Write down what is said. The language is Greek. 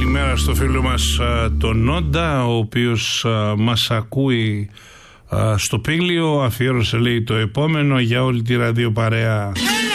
Καλημέρα στο φίλο μας τον Νόντα, ο οποίος μας ακούει στο Πήλιο. Αφιέρωσε, λέει, το επόμενο για όλη τη ραδιοπαρέα.